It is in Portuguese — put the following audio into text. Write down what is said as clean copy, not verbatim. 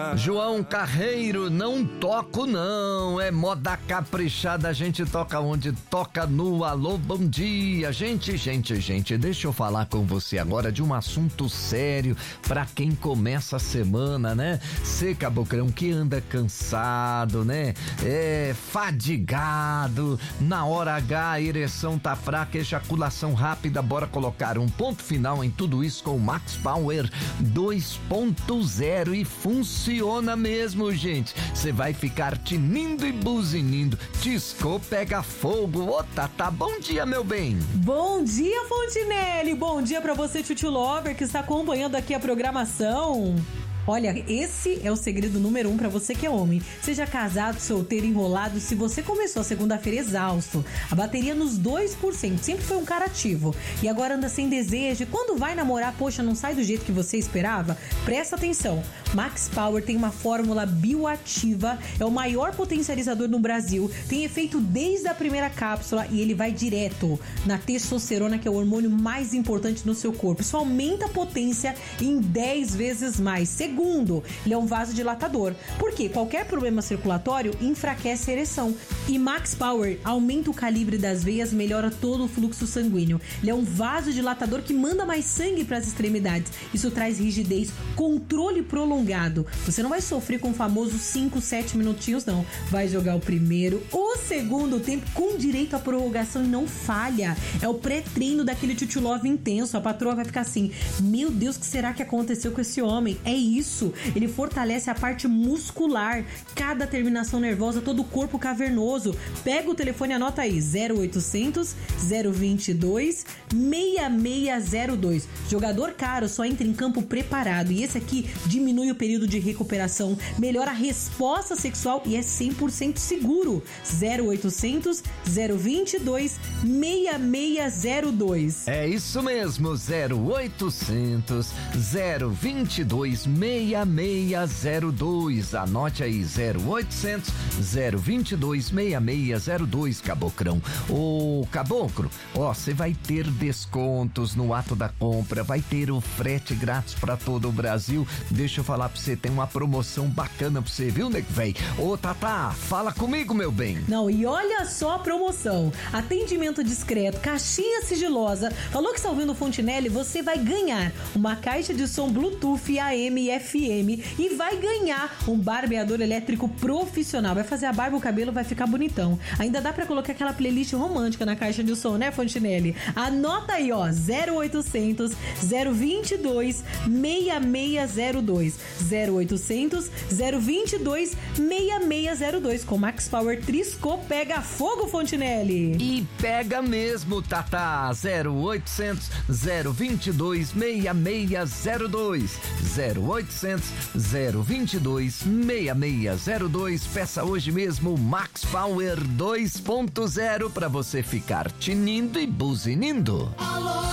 João Carreiro, não toco não, é moda caprichada, a gente toca onde toca no Alô Bom Dia. Gente, deixa eu falar com você agora de um assunto sério pra quem começa a semana, né? Cê, caboclão, que anda cansado, né? Fadigado, na hora H a ereção tá fraca, ejaculação rápida, bora colocar um ponto final em tudo isso com o Max Power 2.0 e funciona mesmo, gente. Você vai ficar tinindo e buzinindo. Tiscou, pega fogo. Ô, Tatá, bom dia, meu bem. Bom dia, Fontinelli. Bom dia pra você, Tchutchu Lover, que está acompanhando aqui a programação. Olha, esse é o segredo número 1 pra você que é homem. Seja casado, solteiro, enrolado, se você começou a segunda-feira exausto, a bateria nos 2%, sempre foi um cara ativo, e agora anda sem desejo, e quando vai namorar, poxa, não sai do jeito que você esperava? Presta atenção, Max Power tem uma fórmula bioativa, é o maior potencializador no Brasil, tem efeito desde a primeira cápsula e ele vai direto na testosterona, que é o hormônio mais importante no seu corpo. Isso aumenta a potência em 10 vezes mais. Segundo, ele é um vasodilatador, porque qualquer problema circulatório enfraquece a ereção. E Max Power aumenta o calibre das veias, melhora todo o fluxo sanguíneo. Ele é um vasodilatador que manda mais sangue para as extremidades. Isso traz rigidez, controle prolongado. Você não vai sofrer com o famoso 5, 7 minutinhos, não. Vai jogar o primeiro, o segundo tempo com direito à prorrogação e não falha. É o pré-treino daquele Tchutchu Love intenso. A patroa vai ficar assim: meu Deus, o que será que aconteceu com esse homem? É isso, ele fortalece a parte muscular, cada terminação nervosa, todo o corpo cavernoso. Pega o telefone e anota aí, 0800 022 6602. Jogador caro só entra em campo preparado, e esse aqui diminui o período de recuperação, melhora a resposta sexual e é 100% seguro. 0800 022 6602. É isso mesmo, 0800 022 6602. Anote aí, 0800 022 6602, cabocrão. Ô, caboclo, ó, você vai ter descontos no ato da compra, vai ter o frete grátis pra todo o Brasil. Deixa eu falar pra você, tem uma promoção bacana pra você, viu, nego véi? Ô, Tatá, fala comigo, meu bem. Não, e olha só a promoção: atendimento discreto, caixinha sigilosa. Falou que está ouvindo o Fontinelli? Você vai ganhar uma caixa de som Bluetooth AM e FM e vai ganhar um barbeador elétrico profissional. Vai fazer a barba, o cabelo vai ficar bonitão. Ainda dá pra colocar aquela playlist romântica na caixa de som, né, Fontinelli? Anota aí, ó, 0800 022 6602. 0800 022 6602. Com Max Power Triscou, pega fogo, Fontinelli. E pega mesmo, Tatá. 0800 022 6602. 0800 022 6602. Peça hoje mesmo o Max Power 2.0 pra você ficar tinindo e buzinindo. Alô!